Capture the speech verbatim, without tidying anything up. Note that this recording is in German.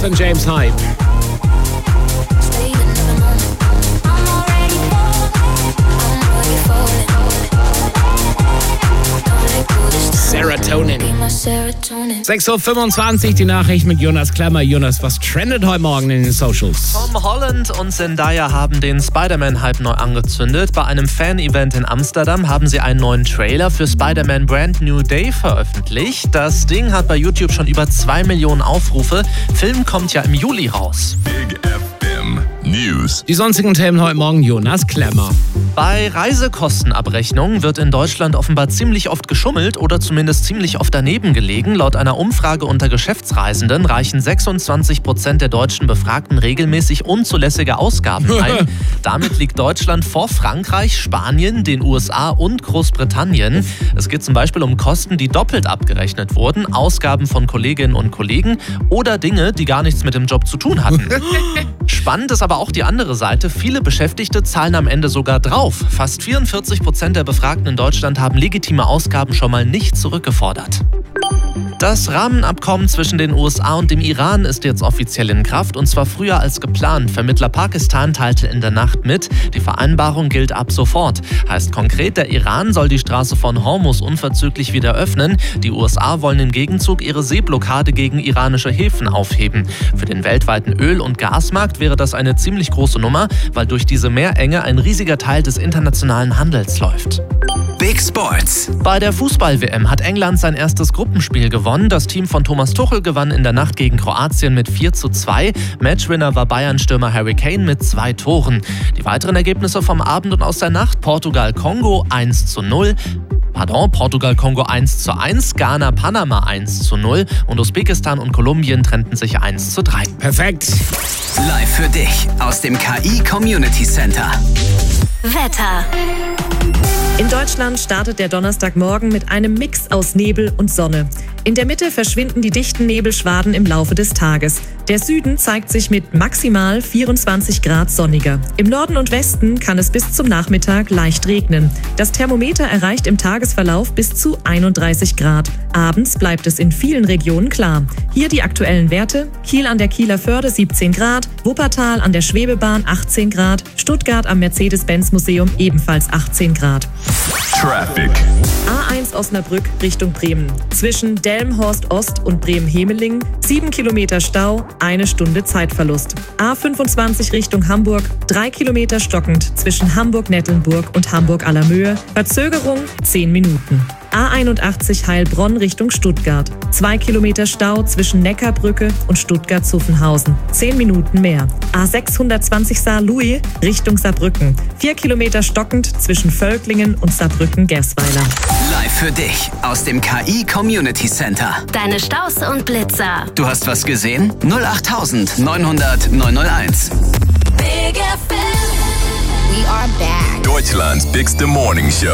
von James Hype. Serotonin. sechs Uhr fünfundzwanzig, die Nachricht mit Jonas Klemmer. Jonas, was trendet heute Morgen in den Socials? Tom Holland und Zendaya haben den Spider-Man-Hype neu angezündet. Bei einem Fan-Event in Amsterdam haben sie einen neuen Trailer für Spider-Man Brand New Day veröffentlicht. Das Ding hat bei YouTube schon über zwei Millionen Aufrufe. Film kommt ja im Juli raus. Big F M News. Die sonstigen Themen heute Morgen, Jonas Klemmer. Bei Reisekostenabrechnungen wird in Deutschland offenbar ziemlich oft geschummelt oder zumindest ziemlich oft daneben gelegen. Laut einer Umfrage unter Geschäftsreisenden reichen sechsundzwanzig Prozent der deutschen Befragten regelmäßig unzulässige Ausgaben ein. Damit liegt Deutschland vor Frankreich, Spanien, den U S A und Großbritannien. Es geht zum Beispiel um Kosten, die doppelt abgerechnet wurden, Ausgaben von Kolleginnen und Kollegen oder Dinge, die gar nichts mit dem Job zu tun hatten. Spannend ist aber auch die andere Seite. Viele Beschäftigte zahlen am Ende sogar drauf. Fast vierundvierzig Prozent der Befragten in Deutschland haben legitime Ausgaben schon mal nicht zurückgefordert. Das Rahmenabkommen zwischen den U S A und dem Iran ist jetzt offiziell in Kraft und zwar früher als geplant. Vermittler Pakistan teilte in der Nacht mit, die Vereinbarung gilt ab sofort. Heißt konkret, der Iran soll die Straße von Hormuz unverzüglich wieder öffnen. Die U S A wollen im Gegenzug ihre Seeblockade gegen iranische Häfen aufheben. Für den weltweiten Öl- und Gasmarkt wäre das eine ziemlich große Nummer, weil durch diese Meerenge ein riesiger Teil des internationalen Handels läuft. Big Sports. Bei der Fußball-W M hat England sein erstes Gruppenspiel gewonnen. Das Team von Thomas Tuchel gewann in der Nacht gegen Kroatien mit vier zu zwei. Matchwinner war Bayern-Stürmer Harry Kane mit zwei Toren. Die weiteren Ergebnisse vom Abend und aus der Nacht: Portugal-Kongo eins zu null. Pardon, Portugal-Kongo eins zu eins, Ghana-Panama eins zu null und Usbekistan und Kolumbien trennten sich eins zu drei. Perfekt. Live für dich aus dem K I Community Center. Wetter. In Deutschland startet der Donnerstagmorgen mit einem Mix aus Nebel und Sonne. In der Mitte verschwinden die dichten Nebelschwaden im Laufe des Tages. Der Süden zeigt sich mit maximal vierundzwanzig Grad sonniger. Im Norden und Westen kann es bis zum Nachmittag leicht regnen. Das Thermometer erreicht im Tagesverlauf bis zu einunddreißig Grad. Abends bleibt es in vielen Regionen klar. Hier die aktuellen Werte: Kiel an der Kieler Förde siebzehn Grad, Wuppertal an der Schwebebahn achtzehn Grad, Stuttgart am Mercedes-Benz-Museum ebenfalls achtzehn Grad. Traffic. A eins Osnabrück Richtung Bremen. Zwischen Delmenhorst Ost und Bremen-Hemeling sieben Kilometer Stau, eine Stunde Zeitverlust. A fünfundzwanzig Richtung Hamburg, drei Kilometer stockend zwischen Hamburg-Nettelnburg und Hamburg-Allermöhe, Verzögerung zehn Minuten. A einundachtzig Heilbronn Richtung Stuttgart. zwei Kilometer Stau zwischen Neckarbrücke und Stuttgart-Zuffenhausen. zehn Minuten mehr. A sechshundertzwanzig Saarlouis Richtung Saarbrücken. vier Kilometer stockend zwischen Völklingen und Saarbrücken-Gersweiler. Live für dich aus dem K I Community Center. Deine Staus und Blitzer. Du hast was gesehen? null acht neunhundert neunhunderteins. Big F M. We are back. Deutschland's Bigste Morning Show.